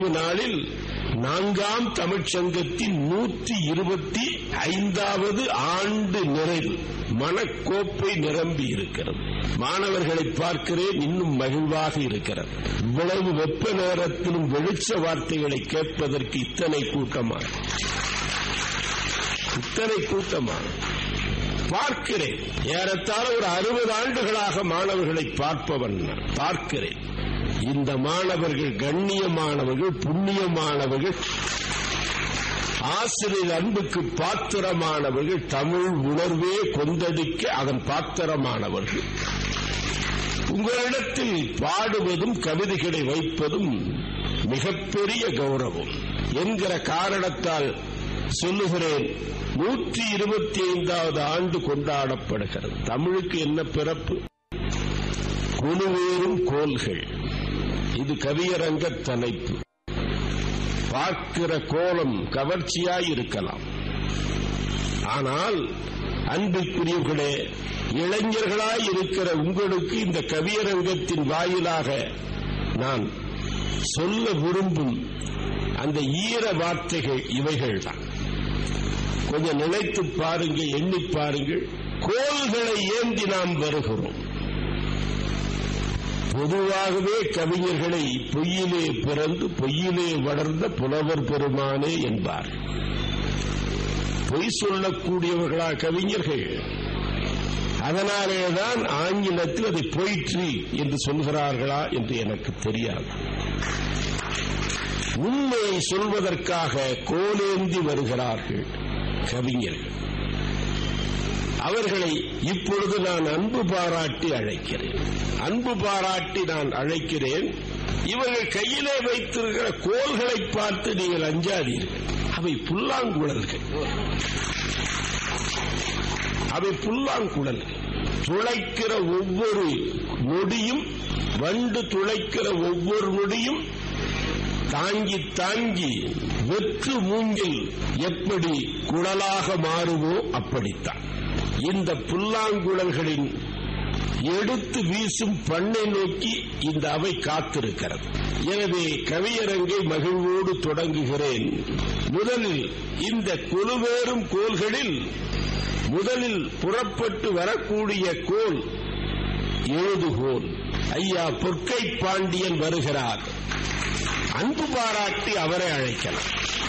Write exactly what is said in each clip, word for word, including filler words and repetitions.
நாளில் நான்காம் தமிழ்ச்சங்கத்தின் நூற்றி இருபத்தி ஐந்தாவது ஆண்டு நிறைவு மனக்கோப்பை நிரம்பி இருக்கிறது. மாணவர்களை பார்க்கிறேன், இன்னும் மகிழ்வாக இருக்கிறது. இவ்வளவு வெப்ப நேரத்திலும் வெளிச்ச வார்த்தைகளை கேட்பதற்கு இத்தனை கூட்டமாக இத்தனை கூட்டமாக பார்க்கிறேன். ஏறத்தாழ ஒரு அறுபது ஆண்டுகளாக மாணவர்களை பார்ப்பவன் பார்க்கிறேன். இந்த மாணவர்கள் கண்ணியமானவர்கள், புண்ணியமானவர்கள், ஆசிரியர் அன்புக்கு பாத்திரமானவர்கள், தமிழ் உணர்வே கொந்தடிக்க அதன் பாத்திரமானவர்கள். உங்களிடத்தில் பாடுவதும் கவிதைகளை வைப்பதும் மிகப்பெரிய கௌரவம் என்கிற காரணத்தால் சொல்லுகிறேன். நூற்றி இருபத்தி ஐந்தாவது ஆண்டு கொண்டாடப்படுகிறது. தமிழுக்கு என்ன பிறப்பு? குழுவேறும் கோல்கள். இது கவியரங்க தலைப்பு. பார்க்கிற கோலம் கவர்ச்சியாயிருக்கலாம். ஆனால் அன்பிற்குரியவர்களே, இளைஞர்களாய் இருக்கிற உங்களுக்கு இந்த கவியரங்கத்தின் வாயிலாக நான் சொல்ல விரும்பும் அந்த ஈர வார்த்தைகள் இவைகள்தான். கொஞ்சம் நினைத்து பாருங்கள், எண்ணி பாருங்கள். கோல்களை ஏந்தி நாம் வருகிறோம். பொதுவாகவே கவிஞர்களை பொய்யிலே பிறந்து பொய்யிலே வளர்ந்த புலவர் பெருமானே என்பார். பொய் சொல்லக்கூடியவர்களா கவிஞர்கள்? அதனாலேதான் ஆங்கிலத்தில் அதை பொய்ட்ரி என்று சொல்கிறார்களா என்று எனக்கு தெரியாது. உண்மையை சொல்வதற்காக கோலேந்தி வருகிறார்கள் கவிஞர்கள். அவர்களை இப்பொழுது நான் அன்பு பாராட்டி அழைக்கிறேன். அன்பு பாராட்டி நான் அழைக்கிறேன். இவர்கள் கையிலே வைத்திருக்கிற கோல்களை பார்த்து நீங்கள் அஞ்சாதீர்கள். அவை புல்லாங்குழல்கள். அவை புல்லாங்குழல்கள். துளைக்கிற ஒவ்வொரு நொடியும், வண்டு துளைக்கிற ஒவ்வொரு நொடியும் தாங்கி தாங்கி வெற்று மூங்கில் எப்படி குழலாக மாறுவோ அப்படித்தான் இந்த புல்லாங்குழல்களின் எடுத்து வீசும் பண்ணை நோக்கி இந்த அவை காத்திருக்கிறது. எனவே கவியரங்கை மகிழ்வோடு தொடங்குகிறேன். முதலில் இந்த குழுவேறும் கோல்களில் முதலில் புறப்பட்டு வரக்கூடிய கோல் எழுதுகோல். ஐயா பொற்கை பாண்டியன் வருகிறார். அன்பு பாராட்டி அவரை அழைக்கலாம்.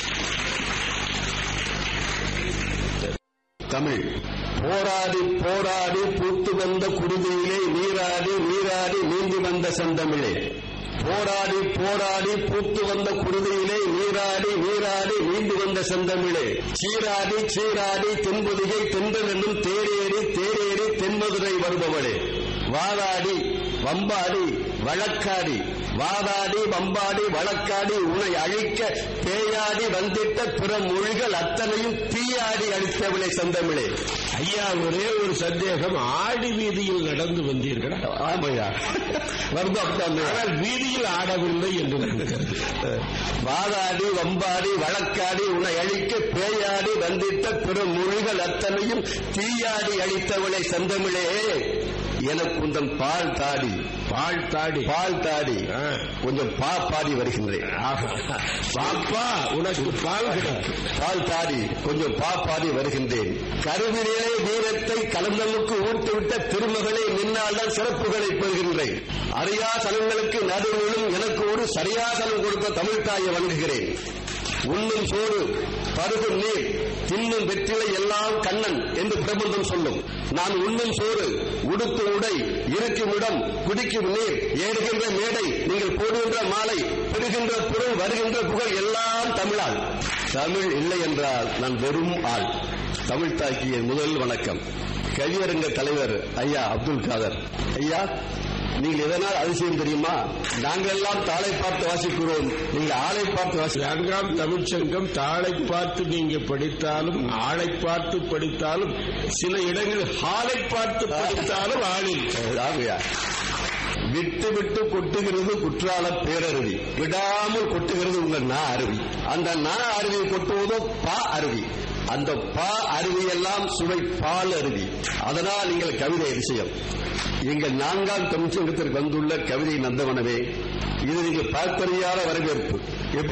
தமிழ் போராடி போராடி பூத்து வந்த குருதியிலே நீராடி நீராடி நீந்தி வந்த செந்தமிழே. போராடி போராடி பூத்து வந்த குருதியிலே நீராடி நீராடி நீந்தி வந்த செந்தமிழே. சீராடி சீராடி தென்பொதிகை தென்றல் என்னும் தேரேறி தேரேறி தென்மதுரை வருபவளே. வாதாடி வம்பாடி வழக்காடி வாதாடி வம்பாடி வழக்காடி உன்னை அழிக்க பேயாடி வந்திட்ட பிற மொழிகள் அத்தனையும் தீயாடி அழித்தவளை செந்தமிழே. ஐயா, ஒரே ஒரு சந்தேகம். ஆடி வீதியில் நடந்து வந்தீர்களா? ஆமையா, ஆனால் வீதியில் ஆடவில்லை என்று நினைக்கிறது. வாதாடி வம்பாடி வழக்காடி உன்னை அழிக்க பேயாடி வந்திட்ட பிற மொழிகள் அத்தனையும் தீயாடி அழித்தவளை செந்தமிழே. எனக்கு உந்தன் பால் தாடி பால் தாடி பால் தாடி கொஞ்சம் பா பாடி வருகின்றேன். பாப்பா உனக்கு பால் பால் தாடி கொஞ்சம் பா பாடி வருகின்றேன். கருவிலே வீரத்தை கலந்தலுக்கு ஊட்டுவிட்ட திருமகளை நின்னால்தான் சிறப்புகளை பெறுகின்றேன். அரியாசனங்களுக்கு நடுவிலும் எனக்கு ஒரு சரியாசனம் கொடுத்த தமிழ்தாயை வணங்குகிறேன். உண்ணும் சோறு பருகும் நீர் தின்னும் வெற்றிலை எல்லாம் கண்ணன் என்று பிரபந்தம் சொல்லும். நான் உண்ணும் சோறு, உடுத்து உடை, இருக்கும் இடம், குடிக்கும் நீர், ஏறுகின்ற மேடை, நீங்கள் போடுகின்ற மாலை, பெறுகின்ற பொருள், வருகின்ற புகழ் எல்லாம் தமிழால். தமிழ் இல்லை என்றால் நான் வெறும் ஆள். தமிழ் தாக்கிய முதல் வணக்கம். கவியரங்க தலைவர் ஐயா அப்துல் காதர் ஐயா, நீங்கள் எதனால் அதிசயம் தெரியுமா? நாங்கள் எல்லாம் தாளை பார்த்து வாசிக்கிறோம், நீங்கள் ஆளை பார்த்து வாசி. நான்காம் தமிழ்ச்சங்கம் தாளை பார்த்து நீங்க படித்தாலும் ஆளை பார்த்து படித்தாலும் சில இடங்களில் ஹாலை பார்த்து படித்தாலும் ஆளில் ஆகையா விட்டு விட்டு கொட்டுகிறது குற்றால பேரருவி, விடாமல் கொட்டுகிறது உங்கள் நா அருவி. அந்த நா அருவி கொட்டுவதோ பா அருவி. அந்த பா அருவி எல்லாம் சுவை பால் அருவி. அதனால் நீங்கள் கவிதை அதிசயம். எங்கள் நான்காம் தமிழ்ச்சங்கத்திற்கு வந்துள்ள கவிதை நந்தவனவே, இது நீங்கள் பார்த்தறியாத வரவேற்பு.